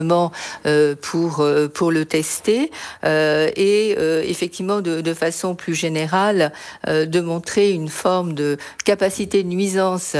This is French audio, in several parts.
pour le tester et effectivement de façon plus générale de montrer une forme de capacité de nuisance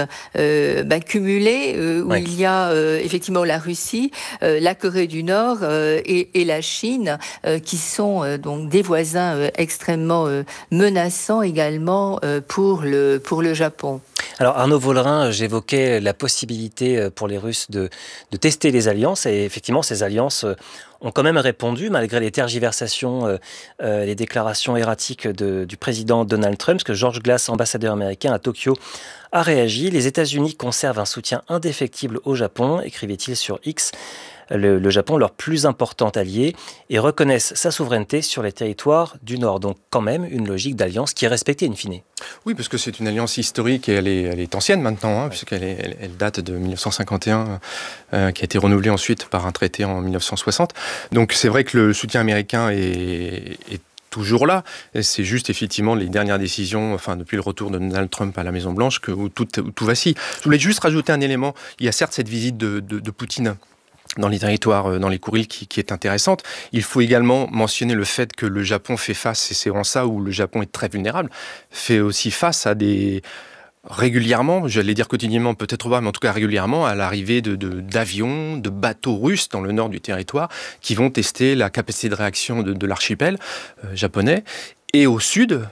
cumulée où il y a effectivement la Russie, la Corée du Nord et la Chine qui sont donc des voisins extrêmement menaçants également pour le Japon. Alors Arnaud Vollerin, j'évoquais la possibilité pour les Russes de tester les alliances et effectivement ces alliances ont quand même répondu malgré les tergiversations, les déclarations erratiques du président Donald Trump, parce que George Glass, ambassadeur américain à Tokyo, a réagi. Les États-Unis conservent un soutien indéfectible au Japon, écrivait-il sur X. Le Japon, leur plus important allié, et reconnaissent sa souveraineté sur les territoires du Nord. Donc quand même une logique d'alliance qui est respectée in fine. Oui, parce que c'est une alliance historique et elle est ancienne maintenant, puisqu'elle date de 1951, qui a été renouvelée ensuite par un traité en 1960. Donc c'est vrai que le soutien américain est toujours là. Et c'est juste effectivement les dernières décisions, depuis le retour de Donald Trump à la Maison-Blanche, où tout vacille. Je voulais juste rajouter un élément. Il y a certes cette visite de Poutine dans les territoires, dans les Kourils, qui est intéressante. Il faut également mentionner le fait que le Japon fait face, et c'est en ça où le Japon est très vulnérable, fait aussi face à régulièrement, j'allais dire quotidiennement, peut-être pas, mais en tout cas régulièrement, à l'arrivée d'avions, de bateaux russes dans le nord du territoire, qui vont tester la capacité de réaction de l'archipel japonais. Et au sud,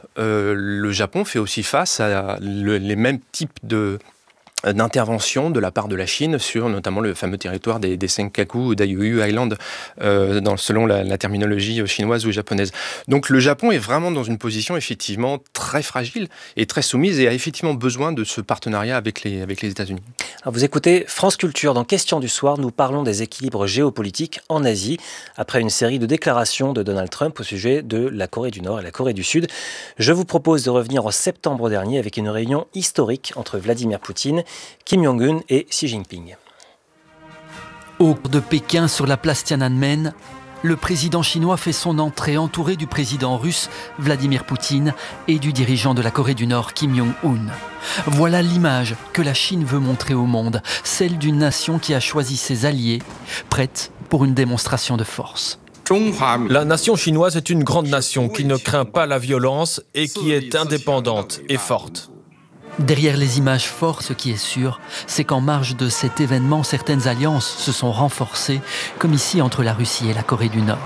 le Japon fait aussi face à les mêmes types d'intervention de la part de la Chine sur notamment le fameux territoire des Senkaku ou d'Aoyu Island, selon la terminologie chinoise ou japonaise. Donc le Japon est vraiment dans une position effectivement très fragile et très soumise et a effectivement besoin de ce partenariat avec les États-Unis. Alors vous écoutez France Culture. Dans Question du soir, nous parlons des équilibres géopolitiques en Asie, après une série de déclarations de Donald Trump au sujet de la Corée du Nord et la Corée du Sud. Je vous propose de revenir en septembre dernier avec une réunion historique entre Vladimir Poutine, Kim Jong-un et Xi Jinping. Au cœur de Pékin, sur la place Tiananmen, le président chinois fait son entrée entouré du président russe Vladimir Poutine et du dirigeant de la Corée du Nord Kim Jong-un. Voilà l'image que la Chine veut montrer au monde, celle d'une nation qui a choisi ses alliés, prête pour une démonstration de force. La nation chinoise est une grande nation qui ne craint pas la violence et qui est indépendante et forte. Derrière les images fortes, ce qui est sûr, c'est qu'en marge de cet événement, certaines alliances se sont renforcées, comme ici entre la Russie et la Corée du Nord.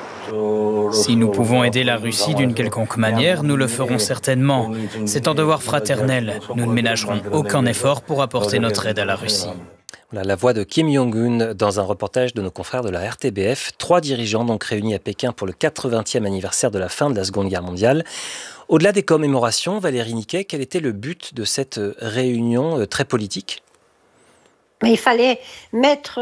Si nous pouvons aider la Russie d'une quelconque manière, nous le ferons certainement. C'est un devoir fraternel. Nous ne ménagerons aucun effort pour apporter notre aide à la Russie. Voilà la voix de Kim Jong-un dans un reportage de nos confrères de la RTBF. 3 dirigeants donc réunis à Pékin pour le 80e anniversaire de la fin de la Seconde Guerre mondiale. Au-delà des commémorations, Valérie Niquet, quel était le but de cette réunion très politique ? Il fallait mettre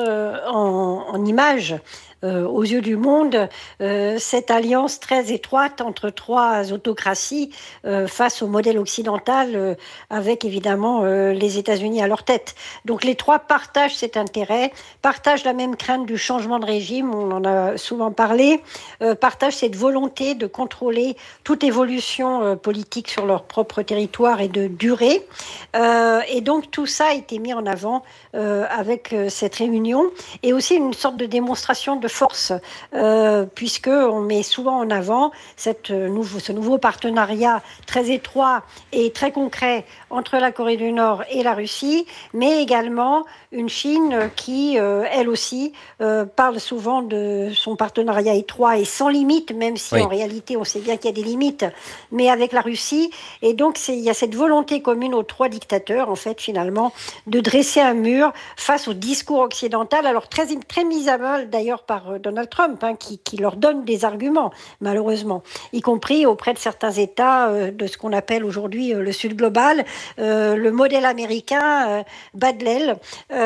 en image aux yeux du monde cette alliance très étroite entre 3 autocraties face au modèle occidental avec évidemment les États-Unis à leur tête. Donc les 3 partagent cet intérêt, partagent la même crainte du changement de régime, on en a souvent parlé, partagent cette volonté de contrôler toute évolution politique sur leur propre territoire et de durée. Et donc tout ça a été mis en avant avec cette réunion et aussi une sorte de démonstration de force, puisqu'on met souvent en avant ce nouveau partenariat très étroit et très concret entre la Corée du Nord et la Russie, mais également une Chine qui, elle aussi, parle souvent de son partenariat étroit et sans limite, même si en réalité on sait bien qu'il y a des limites, mais avec la Russie. Et donc il y a cette volonté commune aux 3 dictateurs, en fait, finalement, de dresser un mur face au discours occidental, alors très mis à mal d'ailleurs par Donald Trump, qui leur donne des arguments, malheureusement, y compris auprès de certains États de ce qu'on appelle aujourd'hui le Sud global. Le modèle américain bat de l'aile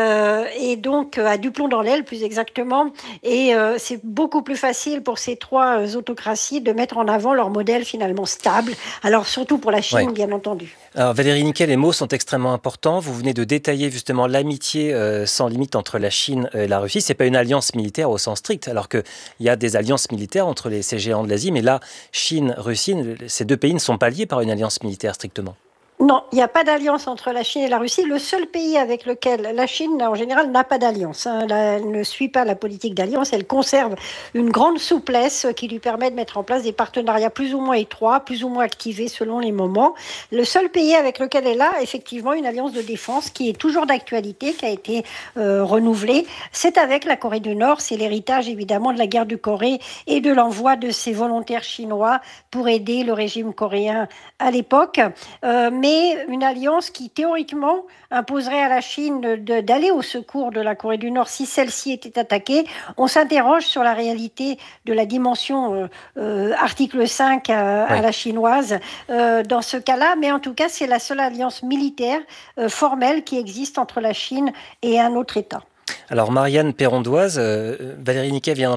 et donc a du plomb dans l'aile, plus exactement. Et c'est beaucoup plus facile pour ces 3 autocraties de mettre en avant leur modèle finalement stable. Alors surtout pour la Chine, bien entendu. Alors Valérie Niquet, les mots sont extrêmement importants. Vous venez de détailler justement l'amitié sans limite entre la Chine et la Russie. C'est pas une alliance militaire au sens strict, alors qu'il y a des alliances militaires entre ces géants de l'Asie. Mais là, Chine, Russie, ces 2 pays ne sont pas liés par une alliance militaire strictement. Non, il n'y a pas d'alliance entre la Chine et la Russie. Le seul pays avec lequel la Chine, en général, n'a pas d'alliance. Elle ne suit pas la politique d'alliance. Elle conserve une grande souplesse qui lui permet de mettre en place des partenariats plus ou moins étroits, plus ou moins activés selon les moments. Le seul pays avec lequel elle a effectivement une alliance de défense qui est toujours d'actualité, qui a été renouvelée, c'est avec la Corée du Nord. C'est l'héritage évidemment de la guerre de Corée et de l'envoi de ces volontaires chinois pour aider le régime coréen à l'époque. Mais une alliance qui théoriquement imposerait à la Chine d'aller au secours de la Corée du Nord si celle-ci était attaquée. On s'interroge sur la réalité de la dimension article 5 à la chinoise dans ce cas-là, mais en tout cas c'est la seule alliance militaire formelle qui existe entre la Chine et un autre État. Alors Marianne Perrondoise, Valérie Niquet vient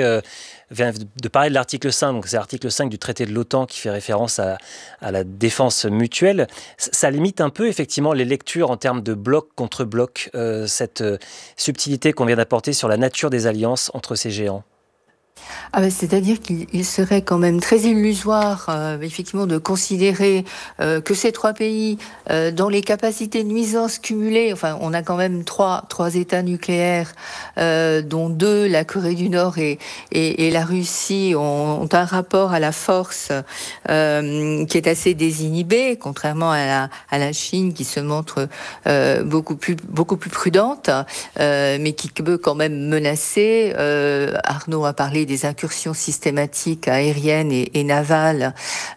de parler de l'article 5, donc c'est l'article 5 du traité de l'OTAN qui fait référence à la défense mutuelle. Ça limite un peu effectivement les lectures en termes de bloc contre bloc, cette subtilité qu'on vient d'apporter sur la nature des alliances entre ces géants. C'est-à-dire qu'il serait quand même très illusoire, effectivement, de considérer que ces trois pays, dont les capacités de nuisance cumulées, enfin, on a quand même trois États nucléaires, dont deux, la Corée du Nord et la Russie, ont un rapport à la force qui est assez désinhibé, contrairement à la Chine qui se montre beaucoup plus prudente, mais qui peut quand même menacer. Arnaud a parlé des incursions systématiques aériennes et navales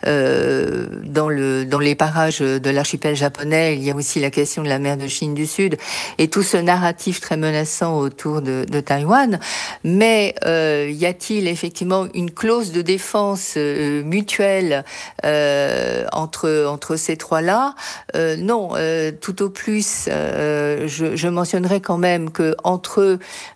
dans les parages de l'archipel japonais. Il y a aussi la question de la mer de Chine du Sud et tout ce narratif très menaçant autour de Taïwan. Mais y a-t-il effectivement une clause de défense mutuelle entre ces trois-là? Non, tout au plus, je mentionnerai quand même que entre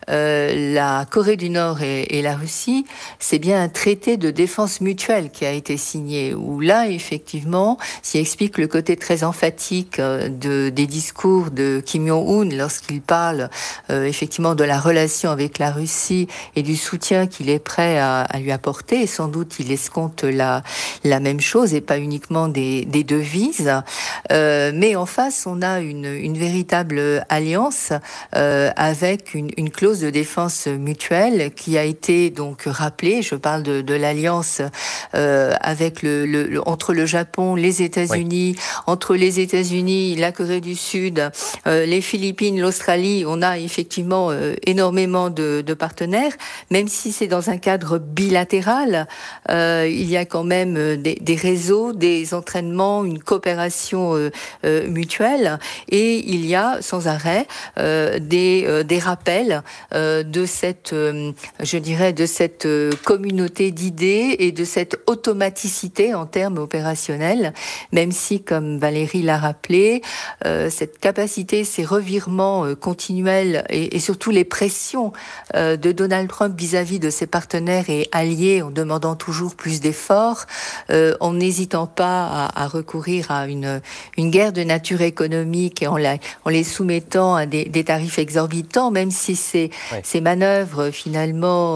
la Corée du Nord et la Russie, c'est bien un traité de défense mutuelle qui a été signé, où là, effectivement, s'y explique le côté très emphatique des discours de Kim Jong-un lorsqu'il parle effectivement de la relation avec la Russie et du soutien qu'il est prêt à lui apporter. Et sans doute, il escompte la même chose et pas uniquement des devises. Mais en face, on a une véritable alliance avec une clause de défense mutuelle qui a été donc rappelée. Je parle de l'alliance avec entre le Japon, les États-Unis, entre les États-Unis, la Corée du Sud, les Philippines, l'Australie. On a effectivement énormément de partenaires, même si c'est dans un cadre bilatéral. Il y a quand même des réseaux, des entraînements, une coopération mutuelle, et il y a sans arrêt des rappels de cette, je dirais, de cette communauté d'idées et de cette automaticité en termes opérationnels, même si, comme Valérie l'a rappelé, cette capacité, ces revirements continuels et surtout les pressions de Donald Trump vis-à-vis de ses partenaires et alliés en demandant toujours plus d'efforts, en n'hésitant pas à recourir à une guerre de nature économique et en les soumettant à des tarifs exorbitants, même si ces manœuvres finalement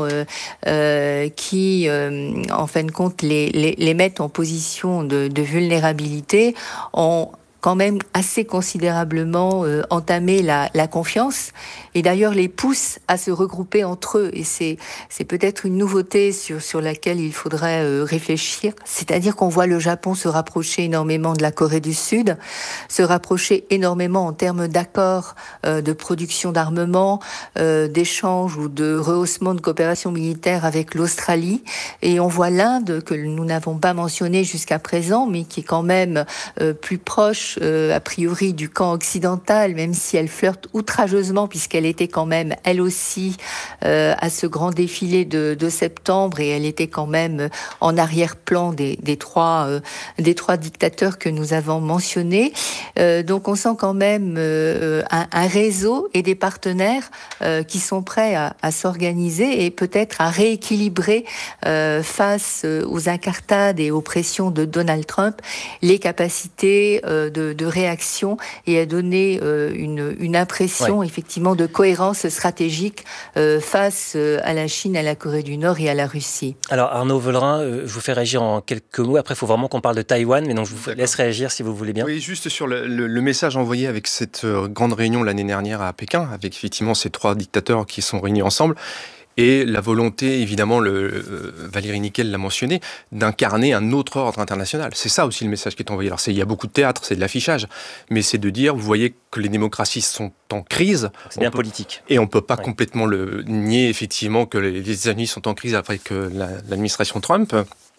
qui en fin de compte les mettent en position de vulnérabilité ont quand même assez considérablement entamé la confiance et d'ailleurs les pousse à se regrouper entre eux. Et c'est peut-être une nouveauté sur laquelle il faudrait réfléchir. C'est-à-dire qu'on voit le Japon se rapprocher énormément de la Corée du Sud, se rapprocher énormément en termes d'accords de production d'armement, d'échanges ou de rehaussement de coopération militaire avec l'Australie. Et on voit l'Inde, que nous n'avons pas mentionné jusqu'à présent, mais qui est quand même plus proche a priori du camp occidental, même si elle flirte outrageusement puisqu'elle était quand même elle aussi à ce grand défilé de septembre, et elle était quand même en arrière-plan des trois dictateurs que nous avons mentionnés. Donc on sent quand même un réseau et des partenaires qui sont prêts à s'organiser et peut-être à rééquilibrer face aux incartades et aux pressions de Donald Trump les capacités de de réaction et à donner une impression effectivement de cohérence stratégique face à la Chine, à la Corée du Nord et à la Russie. Alors Arnaud Vollerin, je vous fais réagir en quelques mots. Après, il faut vraiment qu'on parle de Taïwan, mais donc je vous laisse réagir si vous voulez bien. Oui, juste sur le message envoyé avec cette grande réunion l'année dernière à Pékin, avec effectivement ces 3 dictateurs qui sont réunis ensemble. Et la volonté, évidemment, Valérie Nickel l'a mentionné, d'incarner un autre ordre international. C'est ça aussi le message qui est envoyé. Alors il y a beaucoup de théâtre, c'est de l'affichage, mais c'est de dire, vous voyez que les démocraties sont en crise. C'est bien politique. Et on ne peut pas complètement le nier, effectivement, que les États-Unis sont en crise avec l'administration Trump.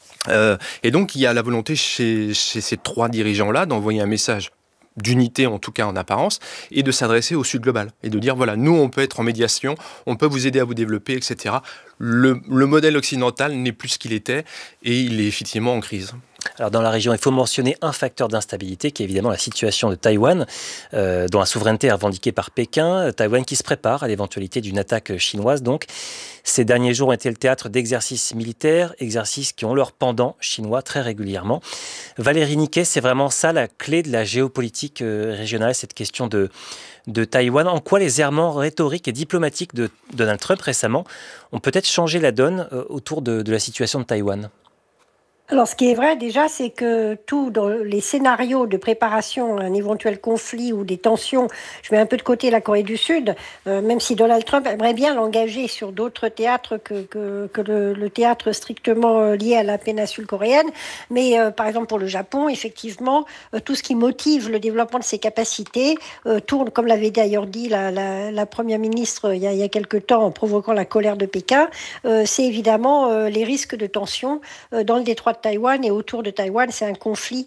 Et donc il y a la volonté chez ces 3 dirigeants-là d'envoyer un message d'unité, en tout cas en apparence, et de s'adresser au Sud global, et de dire, voilà, nous, on peut être en médiation, on peut vous aider à vous développer, etc. Le modèle occidental n'est plus ce qu'il était, et il est effectivement en crise. Alors dans la région, il faut mentionner un facteur d'instabilité qui est évidemment la situation de Taïwan, dont la souveraineté est revendiquée par Pékin. Taïwan qui se prépare à l'éventualité d'une attaque chinoise. Donc, ces derniers jours ont été le théâtre d'exercices militaires, exercices qui ont leur pendant chinois très régulièrement. Valérie Nickel, c'est vraiment ça la clé de la géopolitique régionale, cette question de Taïwan. En quoi les errements rhétoriques et diplomatiques de Donald Trump récemment ont peut-être changé la donne autour de la situation de Taïwan ? Alors, ce qui est vrai déjà, c'est que tout dans les scénarios de préparation à un éventuel conflit ou des tensions, je mets un peu de côté la Corée du Sud, même si Donald Trump aimerait bien l'engager sur d'autres théâtres que le théâtre strictement lié à la péninsule coréenne. Mais par exemple pour le Japon, effectivement, tout ce qui motive le développement de ses capacités tourne, comme l'avait d'ailleurs dit la première ministre il y a quelque temps en provoquant la colère de Pékin, c'est évidemment les risques de tension dans le détroit de Taïwan et autour de Taïwan, c'est un conflit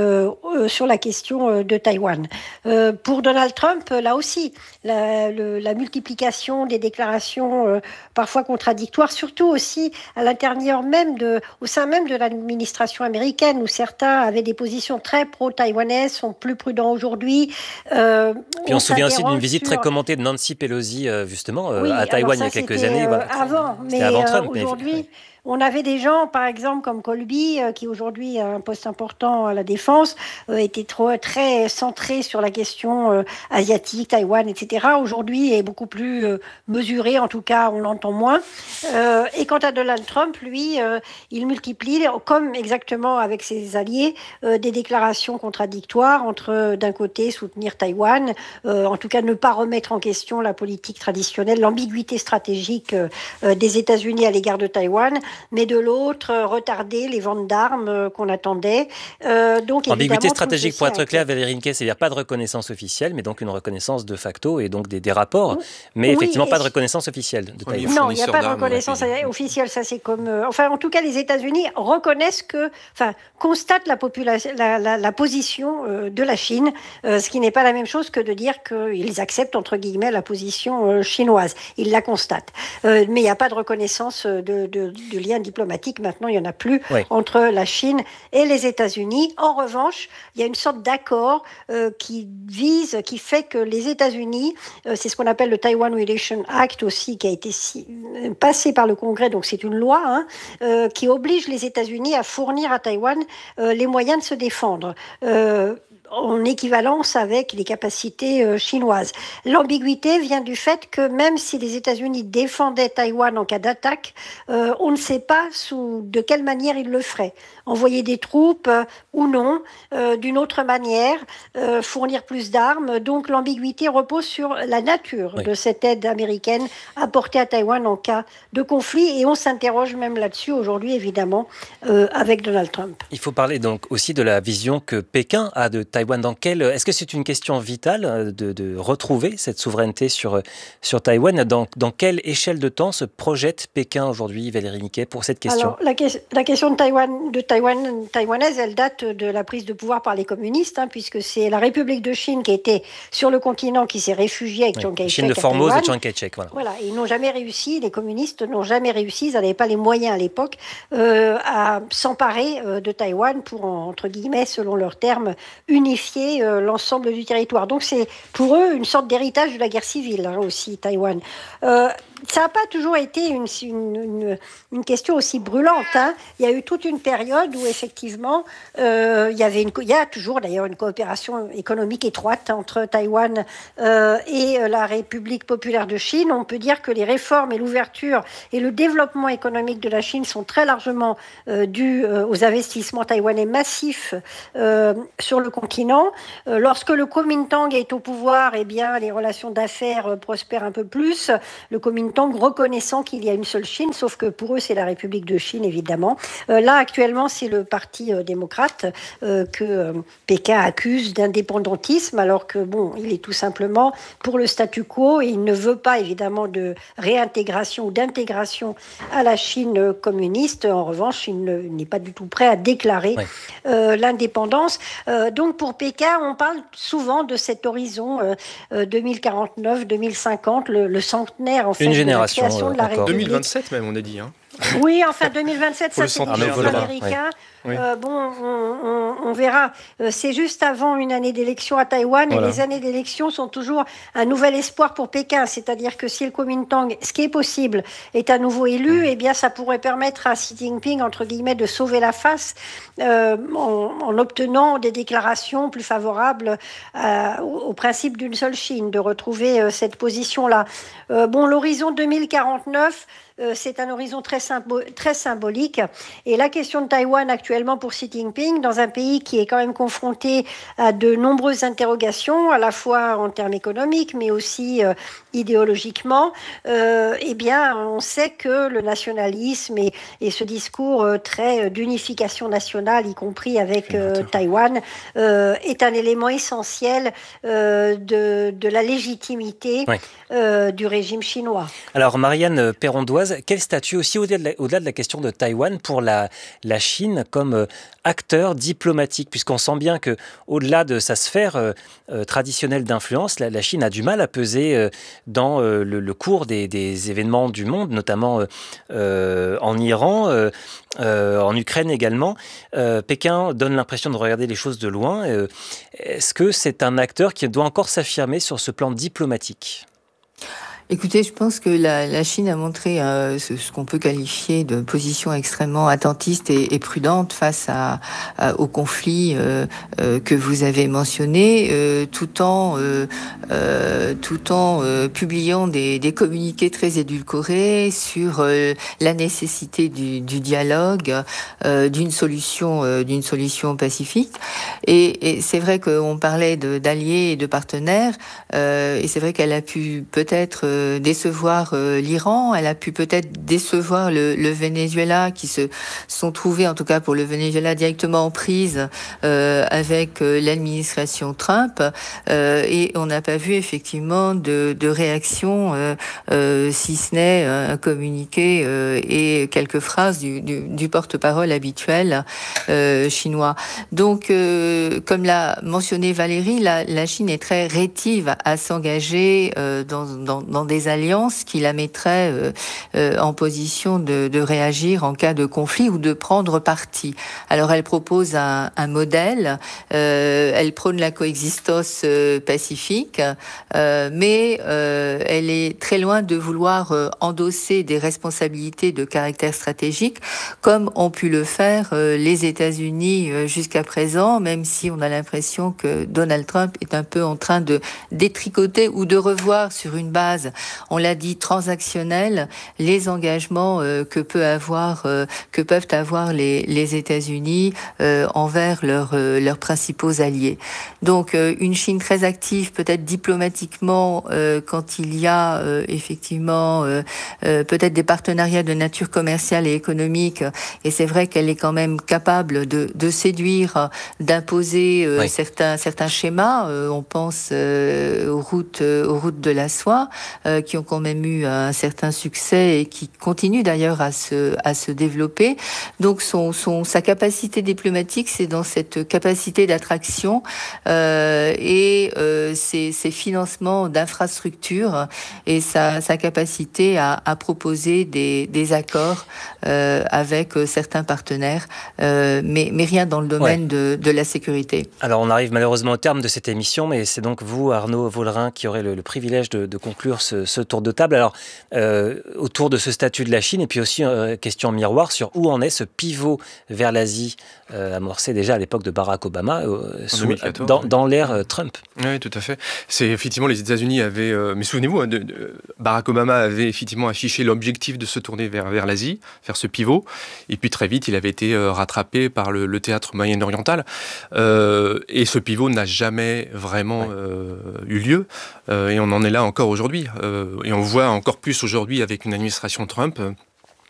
sur la question de Taïwan. Pour Donald Trump, là aussi, la multiplication des déclarations parfois contradictoires, surtout aussi à l'intérieur même au sein même de l'administration américaine, où certains avaient des positions très pro-taïwanaises, sont plus prudents aujourd'hui. Puis on se souvient aussi d'une visite très commentée de Nancy Pelosi, justement, à Taïwan il y a quelques années. Voilà. C'était avant Trump. Aujourd'hui, on avait des gens, par exemple, comme Colby, qui aujourd'hui a un poste important à la Défense, était très centré sur la question asiatique, Taïwan, etc. Aujourd'hui, est beaucoup plus mesuré, en tout cas, on l'entend moins. Et quant à Donald Trump, lui, il multiplie, comme exactement avec ses alliés, des déclarations contradictoires entre, d'un côté, soutenir Taïwan, en tout cas ne pas remettre en question la politique traditionnelle, l'ambiguïté stratégique des États-Unis à l'égard de Taïwan, mais de l'autre, retarder les ventes d'armes qu'on attendait. Donc, ambiguïté stratégique, pour être clair, Valérie Nickel, c'est-à-dire pas de reconnaissance officielle, mais donc une reconnaissance de facto et donc des rapports, mais effectivement pas de reconnaissance officielle de Taïwan. Non, il n'y a pas de reconnaissance officielle, ça c'est comme... enfin, en tout cas, les États-Unis reconnaissent constatent la position de la Chine, ce qui n'est pas la même chose que de dire qu'ils acceptent, entre guillemets, la position chinoise. Ils la constatent. Mais il n'y a pas de reconnaissance de lien diplomatique. Maintenant, il n'y en a plus entre la Chine et les États-Unis. En revanche, il y a une sorte d'accord qui fait que les États-Unis, c'est ce qu'on appelle le Taiwan Relation Act aussi, qui a été passé par le Congrès, donc c'est une loi qui oblige les États-Unis à fournir à Taïwan les moyens de se défendre. En équivalence avec les capacités chinoises. L'ambiguïté vient du fait que même si les États-Unis défendaient Taïwan en cas d'attaque, on ne sait pas de quelle manière ils le feraient. Envoyer des troupes ou non, d'une autre manière, fournir plus d'armes. Donc l'ambiguïté repose sur la nature de cette aide américaine apportée à Taïwan en cas de conflit. Et on s'interroge même là-dessus aujourd'hui, évidemment, avec Donald Trump. Il faut parler donc aussi de la vision que Pékin a de Taïwan. Est-ce que c'est une question vitale de retrouver cette souveraineté sur Taïwan? Dans quelle échelle de temps se projette Pékin aujourd'hui, Valérie Nickel, pour cette question? Alors, la question taïwanaise, elle date de la prise de pouvoir par les communistes, puisque c'est la République de Chine qui était sur le continent, qui s'est réfugiée avec Chiang Kai-shek. Chine de Formose et Chiang Kai-shek. Voilà, ils n'ont jamais réussi, les communistes n'ont jamais réussi, ils n'avaient pas les moyens à l'époque à s'emparer de Taïwan pour, entre guillemets, selon leurs termes, unifier l'ensemble du territoire. Donc c'est pour eux une sorte d'héritage de la guerre civile aussi, Taïwan. ça n'a pas toujours été une question aussi brûlante. Hein. Il y a eu toute une période où effectivement il y a toujours d'ailleurs une coopération économique étroite entre Taïwan et la République populaire de Chine. On peut dire que les réformes et l'ouverture et le développement économique de la Chine sont très largement dus aux investissements taïwanais massifs sur le continent. Lorsque le Kuomintang est au pouvoir, eh bien, les relations d'affaires prospèrent un peu plus. Le Kuomintang reconnaissant qu'il y a une seule Chine, sauf que pour eux, c'est la République de Chine, évidemment. Là, actuellement, c'est le Parti démocrate que Pékin accuse d'indépendantisme, alors que, bon, il est tout simplement pour le statu quo et il ne veut pas, évidemment, de réintégration ou d'intégration à la Chine communiste. En revanche, il n'est pas du tout prêt à déclarer l'indépendance. Donc, pour Pékin, on parle souvent de cet horizon 2049-2050, le centenaire, en fait, une génération, de la création de la République. 2027 même, on a dit. Hein. Oui, enfin 2027, ça c'est pour les Américains. Oui. On verra. C'est juste avant une année d'élection à Taïwan, et les années d'élection sont toujours un nouvel espoir pour Pékin. C'est-à-dire que si le Kuomintang, ce qui est possible, est à nouveau élu, eh bien ça pourrait permettre à Xi Jinping, entre guillemets, de sauver la face en obtenant des déclarations plus favorables au principe d'une seule Chine, de retrouver cette position-là. L'horizon 2049, c'est un horizon très symbolique. Et la question de Taïwan actuellement pour Xi Jinping, dans un pays qui est quand même confronté à de nombreuses interrogations, à la fois en termes économiques, mais aussi idéologiquement, eh bien, on sait que le nationalisme et ce discours très d'unification nationale, y compris avec Taïwan, est un élément essentiel de la légitimité du régime chinois. Alors, Marianne Perrondoise, quel statut aussi, au-delà de la question de Taïwan, pour la Chine comme acteur diplomatique, puisqu'on sent bien qu'au-delà de sa sphère traditionnelle d'influence, la Chine a du mal à peser dans le cours des événements du monde, notamment en Iran, en Ukraine également. Pékin donne l'impression de regarder les choses de loin. Est-ce que c'est un acteur qui doit encore s'affirmer sur ce plan diplomatique ? Écoutez, je pense que la Chine a montré ce qu'on peut qualifier de position extrêmement attentiste et prudente face au conflit que vous avez mentionné, tout en publiant des communiqués très édulcorés sur la nécessité du dialogue, d'une solution pacifique. Et c'est vrai qu'on parlait d'alliés et de partenaires, et c'est vrai qu'elle a pu peut-être décevoir l'Iran, elle a pu peut-être décevoir le Venezuela, qui se sont trouvés, en tout cas pour le Venezuela, directement en prise avec l'administration Trump, et on n'a pas vu effectivement de réaction, si ce n'est un communiqué et quelques phrases du porte-parole habituel chinois. Donc, comme l'a mentionné Valérie, la Chine est très rétive à s'engager dans des alliances qui la mettraient en position de réagir en cas de conflit ou de prendre parti. Alors elle propose un modèle, elle prône la coexistence pacifique, mais elle est très loin de vouloir endosser des responsabilités de caractère stratégique comme ont pu le faire les États-Unis jusqu'à présent, même si on a l'impression que Donald Trump est un peu en train de détricoter ou de revoir sur une base, on l'a dit, transactionnelle, les engagements que peuvent avoir les États-Unis envers leurs principaux alliés. Donc une Chine très active, peut-être diplomatiquement, quand il y a effectivement peut-être des partenariats de nature commerciale et économique, et c'est vrai qu'elle est quand même capable de séduire, d'imposer certains schémas. On pense aux routes de la soie, qui ont quand même eu un certain succès et qui continuent d'ailleurs à se développer. Donc sa capacité diplomatique, c'est dans cette capacité d'attraction et ses financements d'infrastructures et sa capacité à proposer des accords avec certains partenaires, mais rien dans le domaine de la sécurité. Alors on arrive malheureusement au terme de cette émission, mais c'est donc vous, Arnaud Volerin, qui aurez le privilège de conclure ce tour de table. Alors, autour de ce statut de la Chine, et puis aussi question miroir sur où en est ce pivot vers l'Asie amorcé déjà à l'époque de Barack Obama, 2014, dans l'ère Trump. Oui, tout à fait. C'est effectivement, les États-Unis avaient, mais souvenez-vous, Barack Obama avait effectivement affiché l'objectif de se tourner vers l'Asie, faire ce pivot, et puis très vite, il avait été rattrapé par le théâtre moyen-oriental, et ce pivot n'a jamais vraiment eu lieu, et on en est là encore aujourd'hui, et on voit encore plus aujourd'hui avec une administration Trump